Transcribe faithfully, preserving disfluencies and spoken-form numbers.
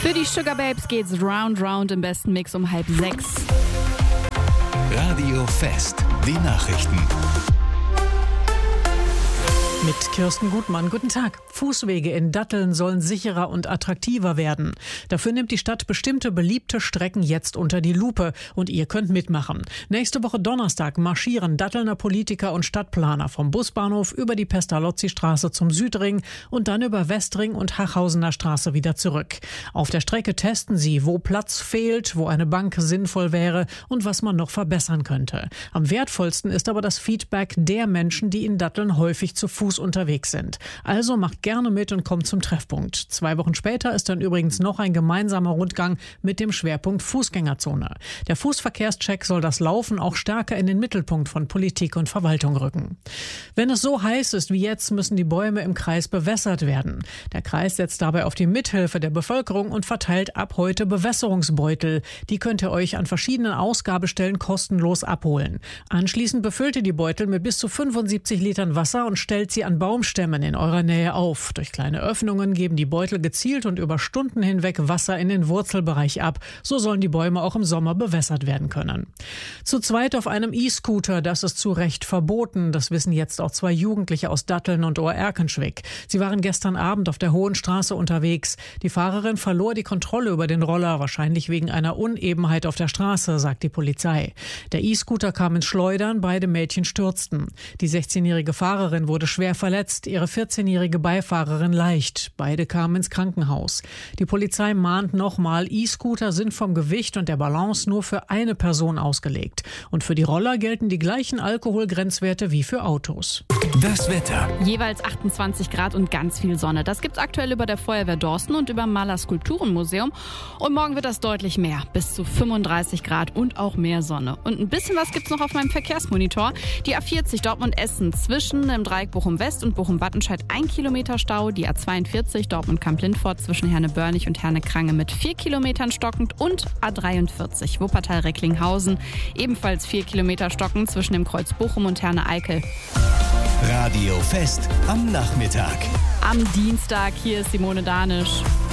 Für die Sugar Babes geht's round round im besten Mix um halb sechs. Radio Fest, die Nachrichten. Mit Kirsten Gutmann. Guten Tag. Fußwege in Datteln sollen sicherer und attraktiver werden. Dafür nimmt die Stadt bestimmte beliebte Strecken jetzt unter die Lupe. Und ihr könnt mitmachen. Nächste Woche Donnerstag marschieren Dattelner Politiker und Stadtplaner vom Busbahnhof über die Pestalozzi-Straße zum Südring und dann über Westring und Hachhausener Straße wieder zurück. Auf der Strecke testen sie, wo Platz fehlt, wo eine Bank sinnvoll wäre und was man noch verbessern könnte. Am wertvollsten ist aber das Feedback der Menschen, die in Datteln häufig zu Fuß unterwegs sind. Also macht gerne mit und kommt zum Treffpunkt. Zwei Wochen später ist dann übrigens noch ein gemeinsamer Rundgang mit dem Schwerpunkt Fußgängerzone. Der Fußverkehrscheck soll das Laufen auch stärker in den Mittelpunkt von Politik und Verwaltung rücken. Wenn es so heiß ist wie jetzt, müssen die Bäume im Kreis bewässert werden. Der Kreis setzt dabei auf die Mithilfe der Bevölkerung und verteilt ab heute Bewässerungsbeutel. Die könnt ihr euch an verschiedenen Ausgabestellen kostenlos abholen. Anschließend befüllt ihr die Beutel mit bis zu fünfundsiebzig Litern Wasser und stellt sie an Baumstämmen in eurer Nähe auf. Durch kleine Öffnungen geben die Beutel gezielt und über Stunden hinweg Wasser in den Wurzelbereich ab. So sollen die Bäume auch im Sommer bewässert werden können. Zu zweit auf einem E-Scooter, das ist zu Recht verboten. Das wissen jetzt auch zwei Jugendliche aus Datteln und Ohr-Erkenschwick. Sie waren gestern Abend auf der Hohen Straße unterwegs. Die Fahrerin verlor die Kontrolle über den Roller, wahrscheinlich wegen einer Unebenheit auf der Straße, sagt die Polizei. Der E-Scooter kam ins Schleudern, beide Mädchen stürzten. Die sechzehnjährige Fahrerin wurde schwer verletzt, ihre vierzehnjährige Beifahrerin leicht. Beide kamen ins Krankenhaus. Die Polizei mahnt nochmal, E-Scooter sind vom Gewicht und der Balance nur für eine Person ausgelegt. Und für die Roller gelten die gleichen Alkoholgrenzwerte wie für Autos. Das Wetter. Jeweils achtundzwanzig Grad und ganz viel Sonne. Das gibt's aktuell über der Feuerwehr Dorsten und über dem Maler Skulpturenmuseum. Und morgen wird das deutlich mehr. Bis zu fünfunddreißig Grad und auch mehr Sonne. Und ein bisschen was gibt's noch auf meinem Verkehrsmonitor. Die A vierzig Dortmund-Essen zwischen dem Dreieck Bochum-West und Bochum-Wattenscheid ein Kilometer Stau. Die A zweiundvierzig Dortmund-Kamp-Lindfort zwischen Herne-Börnich und Herne-Krange mit vier Kilometern stockend. Und A dreiundvierzig Wuppertal-Recklinghausen ebenfalls vier Kilometer stockend zwischen dem Kreuz Bochum und Herne-Eickel. Radio Fest am Nachmittag. Am Dienstag, hier ist Simone Danisch.